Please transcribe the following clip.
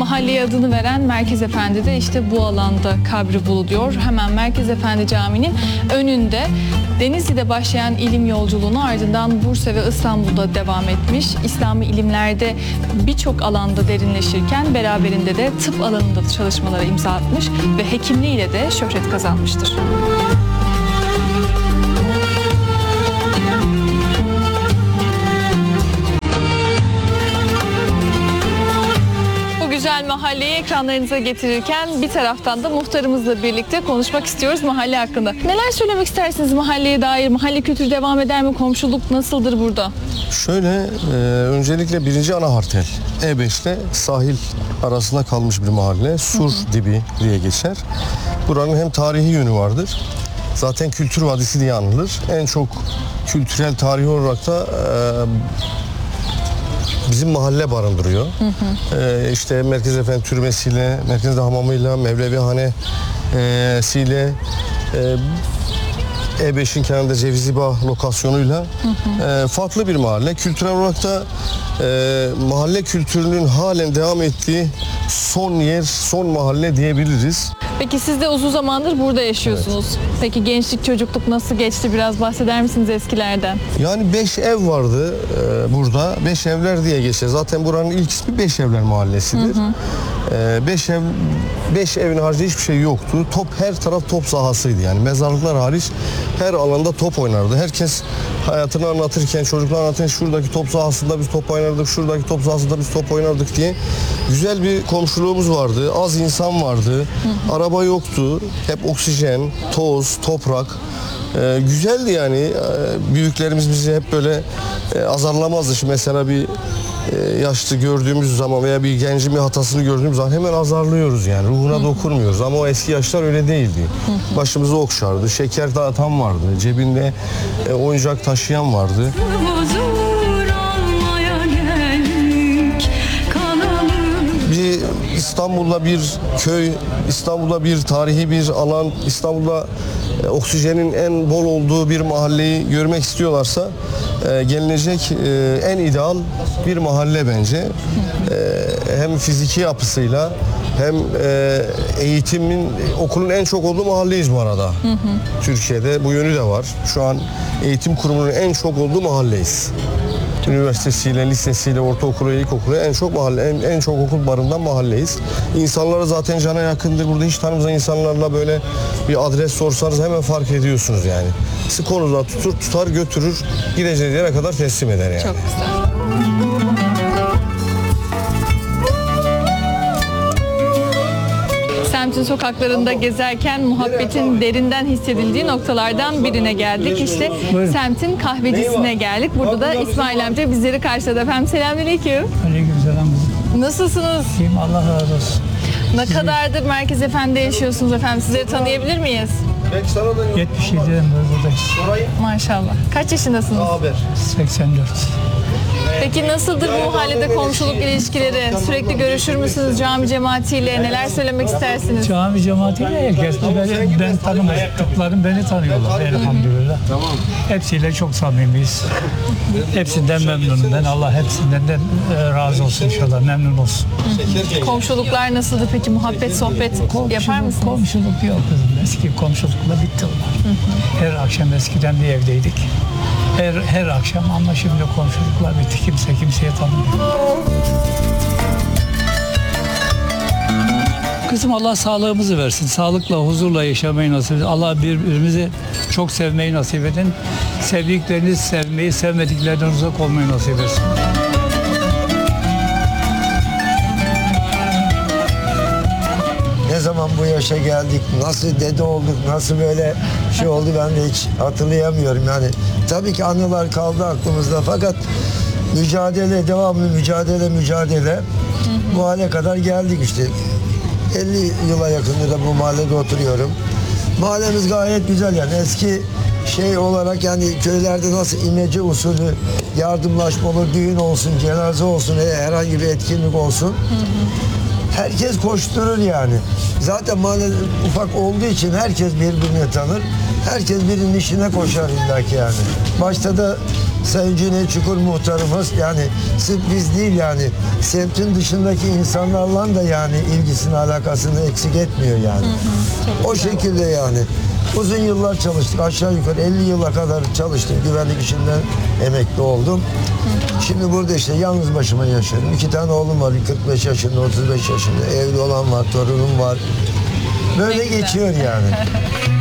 mahalleye adını veren Merkez Efendi de işte bu alanda kabri bulunuyor. Hemen Merkez Efendi Camii'nin önünde. Denizli'de başlayan ilim yolculuğunu ardından Bursa ve İstanbul'da devam etmiş. İslami ilimlerde birçok alanda derinleşirken beraberinde de tıp alanında çalışmalara imza atmış ve hekimliğiyle de şöhret kazanmıştır. Güzel mahalleyi ekranlarınıza getirirken bir taraftan da muhtarımızla birlikte konuşmak istiyoruz mahalle hakkında. Neler söylemek istersiniz mahalleye dair? Mahalle kültürü devam eder mi? Komşuluk nasıldır burada? Şöyle, öncelikle birinci ana hartel. E5'te sahil arasında kalmış bir mahalle. Sur dibi diye geçer. Buranın hem tarihi yönü vardır. Zaten Kültür Vadisi diye anılır. En çok kültürel tarihi olarak da bizim mahalle barındırıyor. İşte Merkez Efendi Türbesi'yle, Merkez Hamamı'yla, Mevlevihanesi'yle, E5'in kenarında Cevizibağ lokasyonuyla farklı bir mahalle. Kültürel olarak da mahalle kültürünün halen devam ettiği son yer, son mahalle diyebiliriz. Peki siz de uzun zamandır burada yaşıyorsunuz. Evet. Peki gençlik, çocukluk nasıl geçti? Biraz bahseder misiniz eskilerden? Yani 5 ev vardı burada. 5 evler diye geçer. Zaten buranın ilk ismi Beş Evler Mahallesi'dir. 5 evin haricinde hiçbir şey yoktu. Her taraf top sahasıydı yani. Mezarlıklar hariç her alanda top oynardı. Herkes hayatını anlatırken, çocuklar anlatırken şuradaki top sahasında biz top oynardık, şuradaki top sahasında biz top oynardık diye güzel bir komşuluğumuz vardı. Az insan vardı. Araba yoktu. Hep oksijen, toz, toprak. Güzeldi yani. Büyüklerimiz bizi hep böyle azarlamazdı. Şimdi mesela bir yaşlı gördüğümüz zaman veya bir gencin bir hatasını gördüğümüz zaman hemen azarlıyoruz yani. Ruhuna dokunmuyoruz ama o eski yaşlar öyle değildi. Başımızı okşardı. Şeker dağıtan vardı. Cebinde oyuncak taşıyan vardı. Bir İstanbul'da bir köy, İstanbul'da bir tarihi bir alan, İstanbul'da oksijenin en bol olduğu bir mahalleyi görmek istiyorlarsa gelinecek en ideal bir mahalle bence. Hem fiziki yapısıyla hem eğitimin, okulun en çok olduğu mahalleyiz bu arada. Türkiye'de bu yönü de var. Şu an eğitim kurumunun en çok olduğu mahalleyiz. Üniversitesiyle, lisesiyle, ortaokulu, ilkokulu en çok okul barından mahalleyiz. İnsanlara zaten cana yakındır. Burada hiç tanımaz insanlarla böyle bir adres sorsanız hemen fark ediyorsunuz yani. Sizi konuda tutar götürür, gideceğiniz yere kadar teslim eder yani. Çok güzel. Semtin sokaklarında gezerken muhabbetin derinden hissedildiği noktalardan birine geldik. İşte semtin kahvecisine geldik. Burada da İsmail amca bizleri karşıladı. Efendim selamünaleyküm. Aleykümselam. Nasılsınız? İyiyim, Allah razı olsun. Ne kadardır Merkez Efendi'de yaşıyorsunuz efendim? Sizleri tanıyabilir miyiz? 77'den beri buradayız. Maşallah. Kaç yaşındasınız? 84. Peki nasıldır bu mahallede komşuluk ilişkileri? Sürekli görüşür müsünüz cami cemaatiyle? Neler söylemek istersiniz? Cami cemaatiyle herkes. Ben tanımadıklarım beni tanıyorlar elhamdülillah. Hepsiyle çok samimiyiz. Hepsinden memnunum ben. Allah hepsinden de razı olsun inşallah. Memnun olsun. Komşuluklar nasıldır peki? Muhabbet, sohbet yapar mısınız? Komşuluk yok kızım. Eski komşulukla bitti onlar. Her akşam eskiden bir evdeydik. Her akşam ama şimdi komşuluklar bitti. Kimse kimseye tanımıyor. Kızım Allah sağlığımızı versin. Sağlıkla, huzurla yaşamayı nasip edin. Allah birbirimizi çok sevmeyi nasip edin. Sevdiklerinizi sevmeyi, sevmediklerinden uzak olmayı nasip etsin. Ne zaman bu yaşa geldik, nasıl dede olduk, nasıl böyle şey oldu ben de hiç hatırlayamıyorum yani. Tabii ki anılar kaldı aklımızda fakat mücadele, devamlı mücadele bu hale kadar geldik işte. 50 yıla yakındır da bu mahallede oturuyorum. Mahallemiz gayet güzel yani eski şey olarak yani köylerde nasıl imece usulü yardımlaşma olur, düğün olsun, cenaze olsun, herhangi bir etkinlik olsun. Herkes koşturur yani. Zaten mahalle ufak olduğu için herkes birbirini tanır. Herkes birinin işine koşar illaki yani. Başta da Sayın Cüneyt Çukur muhtarımız yani sırf biz değil yani semtin dışındaki insanlarla da yani ilgisini alakasını eksik etmiyor yani. O şekilde yani. Uzun yıllar çalıştık. Aşağı yukarı 50 yıla kadar çalıştım. Güvenlik işinden emekli oldum. Şimdi burada işte yalnız başıma yaşıyorum. 2 tane oğlum var. 45 yaşında, 35 yaşında. Evli olan var, torunum var. Böyle Ne güzel. geçiyor yani.